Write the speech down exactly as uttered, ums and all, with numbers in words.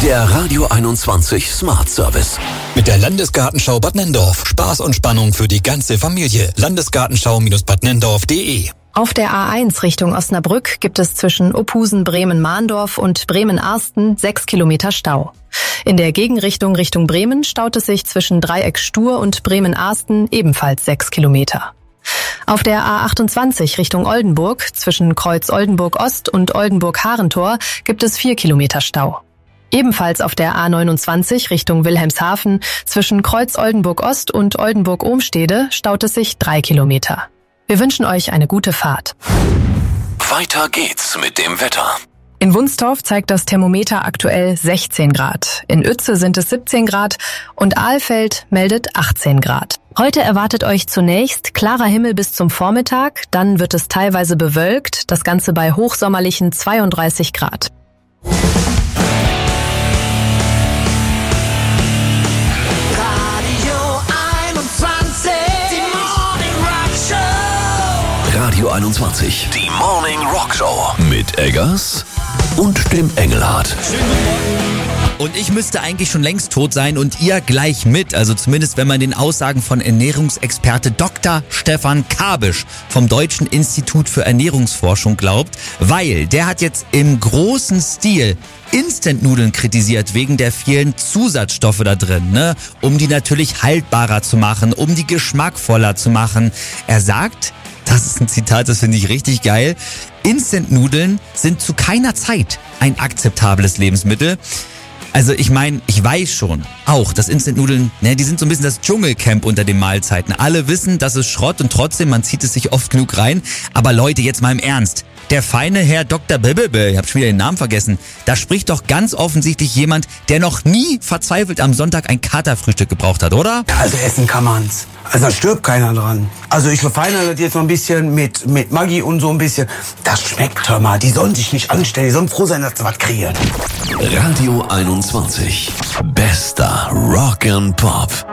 Der Radio einundzwanzig Smart Service. Mit der Landesgartenschau Bad Nenndorf. Spaß und Spannung für die ganze Familie. Landesgartenschau Bad Nenndorf punkt de. Auf der A eins Richtung Osnabrück gibt es zwischen Ophusen, Bremen-Mahndorf und Bremen-Arsten sechs Kilometer Stau. In der Gegenrichtung Richtung Bremen staut es sich zwischen Dreieck Stur und Bremen-Arsten ebenfalls sechs Kilometer. Auf der A achtundzwanzig Richtung Oldenburg zwischen Kreuz Oldenburg Ost und Oldenburg-Harentor gibt es vier Kilometer Stau. Ebenfalls auf der A neunundzwanzig Richtung Wilhelmshaven zwischen Kreuz Oldenburg Ost und Oldenburg-Ohmstede staut es sich drei Kilometer. Wir wünschen euch eine gute Fahrt. Weiter geht's mit dem Wetter. In Wunstorf zeigt das Thermometer aktuell sechzehn Grad. In Uetze sind es siebzehn Grad und Ahlfeld meldet achtzehn Grad. Heute erwartet euch zunächst klarer Himmel bis zum Vormittag, dann wird es teilweise bewölkt, das Ganze bei hochsommerlichen zweiunddreißig Grad. Radio einundzwanzig, die Morning Rock Show mit Eggers und dem Engelhardt. Und ich müsste eigentlich schon längst tot sein und ihr gleich mit. Also zumindest, wenn man den Aussagen von Ernährungsexperte Doktor Stefan Kabisch vom Deutschen Institut für Ernährungsforschung glaubt. Weil der hat jetzt im großen Stil Instant-Nudeln kritisiert wegen der vielen Zusatzstoffe da drin, ne? Um die natürlich haltbarer zu machen, um die geschmackvoller zu machen. Er sagt, das ist ein Zitat, das finde ich richtig geil: Instant-Nudeln sind zu keiner Zeit ein akzeptables Lebensmittel. Also ich meine, ich weiß schon auch, dass Instant-Nudeln, ne, die sind so ein bisschen das Dschungelcamp unter den Mahlzeiten. Alle wissen, das ist Schrott und trotzdem, man zieht es sich oft genug rein. Aber Leute, jetzt mal im Ernst. Der feine Herr Doktor Bibebe, ich hab schon wieder den Namen vergessen, da spricht doch ganz offensichtlich jemand, der noch nie verzweifelt am Sonntag ein Katerfrühstück gebraucht hat, oder? Also essen kann man's. Also da stirbt keiner dran. Also ich verfeinere das jetzt noch ein bisschen mit, mit Maggi und so ein bisschen. Das schmeckt, hör mal. Die sollen sich nicht anstellen, die sollen froh sein, dass sie was kriegen. Radio einundzwanzig. Bester Rock and Pop.